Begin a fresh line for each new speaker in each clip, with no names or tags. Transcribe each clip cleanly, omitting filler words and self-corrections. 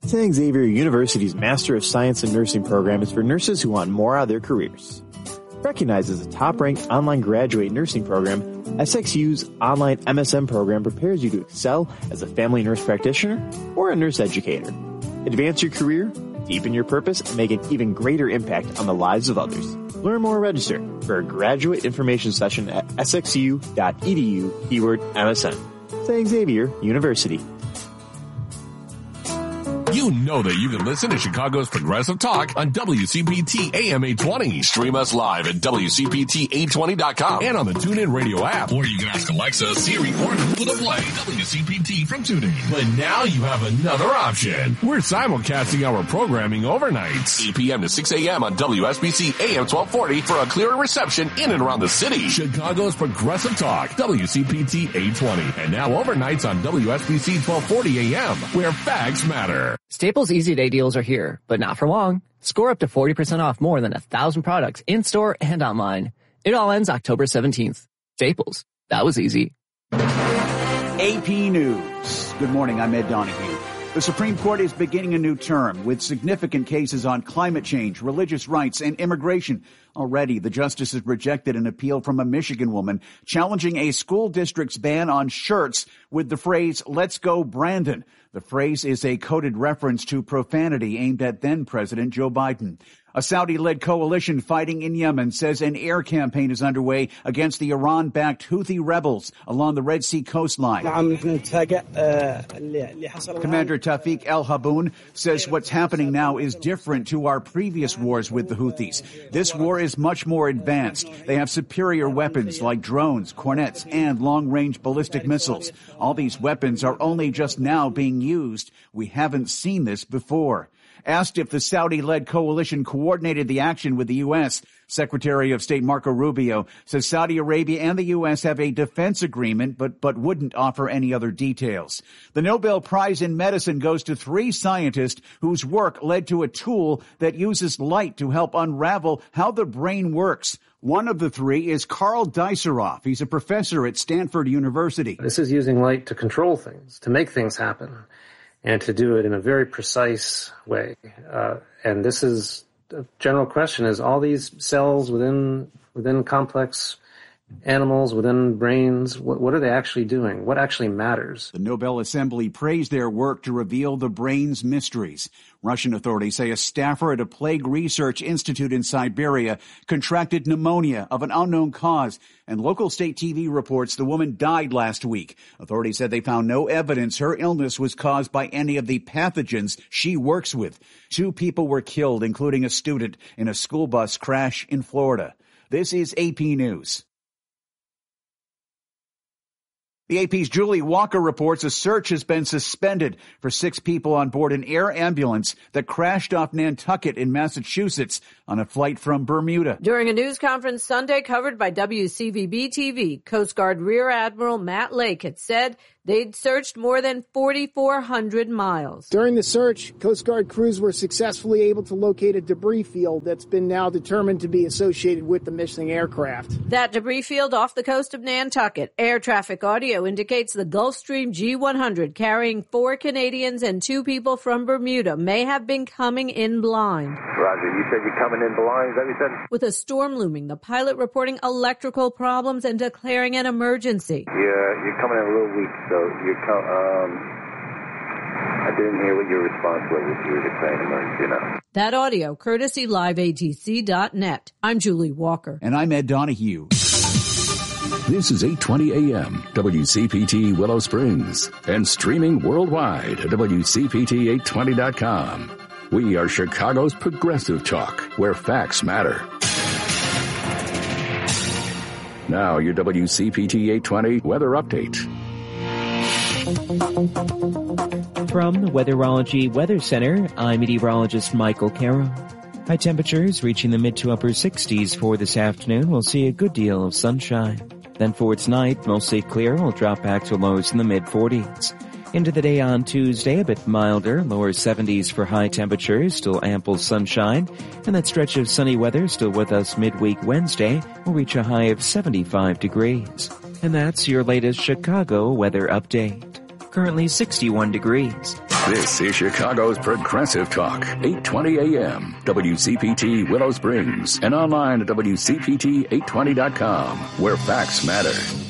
St. Xavier University's Master of Science in Nursing program is for nurses who want more out of their careers. Recognized as a top-ranked online graduate nursing program, SXU's online MSN program prepares you to excel as a family nurse practitioner or a nurse educator. Advance your career, deepen your purpose, and make an even greater impact on the lives of others. Learn more or register for a graduate information session at sxu.edu, keyword MSN. St. Xavier University.
You know that you can listen to Chicago's Progressive Talk on WCPT AM 820. Stream us live at WCPT820.com and on the TuneIn Radio app. Or you can ask Alexa, Siri, or Google to play WCPT from TuneIn. But now you have another option. We're simulcasting our programming overnights. 8 p.m. to 6 a.m. on WSBC AM 1240 for a clearer reception in and around the city. Chicago's Progressive Talk, WCPT 820. And now overnights on WSBC 1240 AM, where facts matter.
Staples Easy Day deals are here, but not for long. Score up to 40% off more than 1,000 products in-store and online. It all ends October 17th. Staples. That was easy.
AP News. Good morning, I'm Ed Donahue. The Supreme Court is beginning a new term with significant cases on climate change, religious rights, and immigration. Already, the justices rejected an appeal from a Michigan woman challenging a school district's ban on shirts with the phrase, "Let's go Brandon." The phrase is a coded reference to profanity aimed at then-President Joe Biden. A Saudi-led coalition fighting in Yemen says an air campaign is underway against the Iran-backed Houthi rebels along the Red Sea coastline. Commander Tafiq El-Haboun says what's happening now is different to our previous wars with the Houthis. This war is much more advanced. They have superior weapons like drones, cornets, and long-range ballistic missiles. All these weapons are only just now being used. We haven't seen this before. Asked if the Saudi-led coalition coordinated the action with the U.S., Secretary of State Marco Rubio says Saudi Arabia and the U.S. have a defense agreement, but wouldn't offer any other details. The Nobel Prize in Medicine goes to 3 scientists whose work led to a tool that uses light to help unravel how the brain works. One of the 3 is Carl Deiseroff. He's a professor at Stanford University.
This is using light to control things, to make things happen, and to do it in a very precise way. And this is a general question, is all these cells within complex animals, within brains, what are they actually doing? What actually matters?
The Nobel Assembly praised their work to reveal the brain's mysteries. Russian authorities say a staffer at a plague research institute in Siberia contracted pneumonia of an unknown cause, and local state TV reports the woman died last week. Authorities said they found no evidence her illness was caused by any of the pathogens she works with. 2 people were killed, including a student, in a school bus crash in Florida. This is AP News. The AP's Julie Walker reports a search has been suspended for 6 people on board an air ambulance that crashed off Nantucket in Massachusetts on a flight from Bermuda.
During a news conference Sunday covered by WCVB-TV, Coast Guard Rear Admiral Matt Lake had said they'd searched more than 4,400 miles.
During the search, Coast Guard crews were successfully able to locate a debris field that's been now determined to be associated with the missing aircraft.
That debris field off the coast of Nantucket. Air traffic audio indicates the Gulfstream G100 carrying 4 Canadians and 2 people from Bermuda may have been coming in blind.
Roger, you said you're coming in blind, is that what you said?
With a storm looming, the pilot reporting electrical problems and declaring an emergency.
You're coming in a little weak, so I didn't hear what your response was if you were declaring emergency now.
That audio, courtesy liveatc.net. I'm Julie Walker.
And I'm Ed Donahue.
This is 820 AM, WCPT Willow Springs, and streaming worldwide at WCPT820.com. We are Chicago's Progressive Talk, where facts matter. Now, your WCPT 820 weather update.
From the Weatherology Weather Center, I'm meteorologist Michael Carroll. High temperatures reaching the mid to upper 60s for this afternoon. We'll see a good deal of sunshine. Then for tonight, mostly clear. We'll drop back to lows in the mid 40s. Into the day on Tuesday, a bit milder, lower 70s for high temperatures, still ample sunshine, and that stretch of sunny weather still with us midweek Wednesday will reach a high of 75 degrees. And that's your latest Chicago weather update. Currently 61 degrees.
This is Chicago's Progressive Talk, 820 AM, WCPT Willow Springs, and online at WCPT820.com, where facts matter.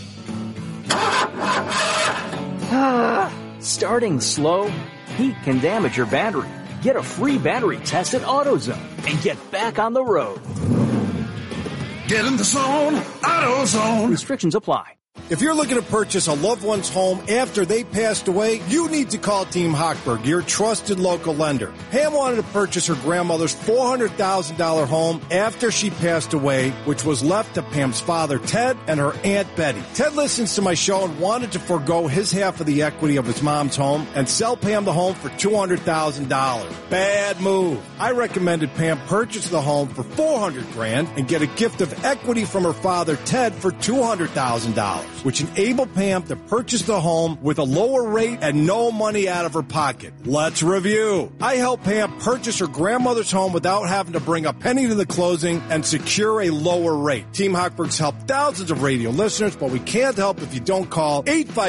Starting slow? Heat can damage your battery. Get a free battery test at AutoZone and get back on the road.
Get in the zone, AutoZone.
Restrictions apply.
If you're looking to purchase a loved one's home after they passed away, you need to call Team Hochberg, your trusted local lender. Pam wanted to purchase her grandmother's $400,000 home after she passed away, which was left to Pam's father, Ted, and her Aunt Betty. Ted listens to my show and wanted to forego his half of the equity of his mom's home and sell Pam the home for $200,000. Bad move. I recommended Pam purchase the home for $400,000 and get a gift of equity from her father, Ted, for $200,000. Which enabled Pam to purchase the home with a lower rate and no money out of her pocket. Let's review. I helped Pam purchase her grandmother's home without having to bring a penny to the closing and secure a lower rate. Team Hochberg's helped thousands of radio listeners, but we can't help if you don't call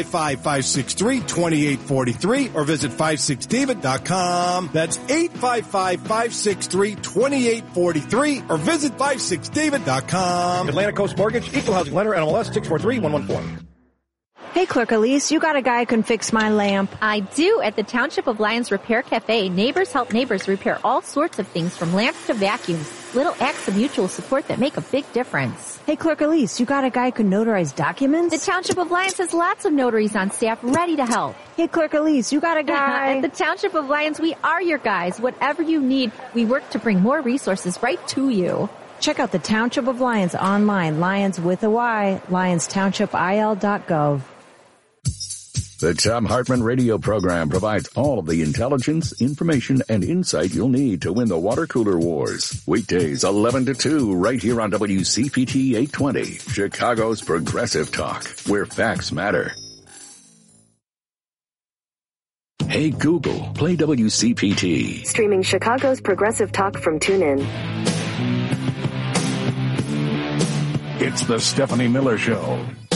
855-563-2843 or visit 56david.com. That's 855-563-2843 or visit 56david.com.
Atlantic Coast Mortgage, Equal Housing Lender, NMLS 643114.
Hey, Clerk Elise, you got a guy who can fix my lamp.
I do. At the Township of Lyons Repair Cafe, neighbors help neighbors repair all sorts of things from lamps to vacuums. Little acts of mutual support that make a big difference.
Hey, Clerk Elise, you got a guy who can notarize documents?
The Township of Lyons has lots of notaries on staff ready to help.
Hey, Clerk Elise, you got a guy?
At the Township of Lyons, we are your guys. Whatever you need, we work to bring more resources right to you.
Check out the Township of Lyons online, Lyons with a Y, LyonsTownshipIL.gov.
The Thom Hartmann radio program provides all of the intelligence, information, and insight you'll need to win the water cooler wars. Weekdays 11 to 2 right here on WCPT 820, Chicago's Progressive Talk, where facts matter. Hey Google, play WCPT.
Streaming Chicago's Progressive Talk from TuneIn.
It's the Stephanie Miller Show.